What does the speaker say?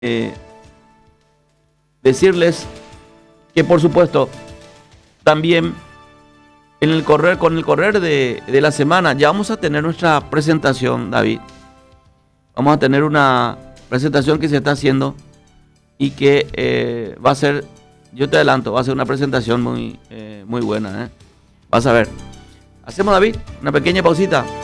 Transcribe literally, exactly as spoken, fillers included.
eh, decirles que por supuesto también en el correr, con el correr de, de la semana ya vamos a tener nuestra presentación, David. Vamos a tener una presentación que se está haciendo y que eh, va a ser, yo te adelanto, va a ser una presentación muy, eh, muy buena, ¿eh? Vas a ver. Hacemos, David, una pequeña pausita.